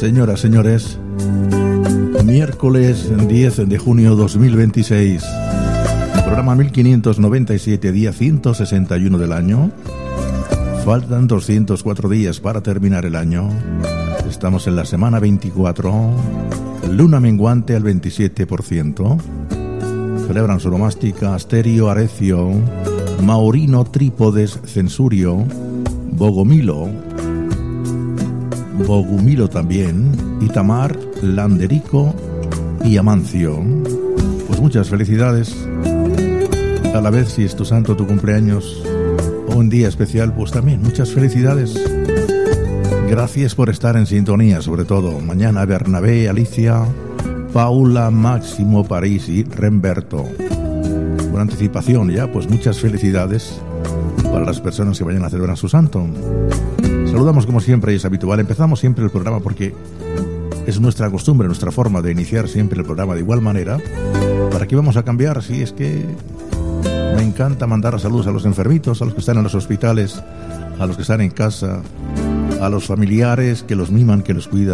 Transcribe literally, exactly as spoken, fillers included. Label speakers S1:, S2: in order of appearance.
S1: Señoras, señores, miércoles diez de junio dos mil veintiséis, programa mil quinientos noventa y siete, día ciento sesenta y uno del año. Faltan doscientos cuatro días para terminar el año. Estamos en la semana veinticuatro, luna menguante al veintisiete por ciento. Celebran su nomástica Asterio, Arecio, Maurino, Trípodes, Censurio, Bogomilo, Bogumilo también, Itamar, Landerico y Amancio. Pues muchas felicidades. A la vez, si es tu santo, tu cumpleaños o un día especial, pues también muchas felicidades. Gracias por estar en sintonía, sobre todo mañana Bernabé, Alicia, Paula, Máximo, París y Remberto. Por anticipación ya, pues muchas felicidades para las personas que vayan a celebrar a su santo. Saludamos como siempre y es habitual. Empezamos siempre el programa porque es nuestra costumbre, nuestra forma de iniciar siempre el programa de igual manera. ¿Para qué vamos a cambiar? Si es que me encanta mandar saludos a los enfermitos, a los que están en los hospitales, a los que están en casa, a los familiares que los miman, que los cuidan.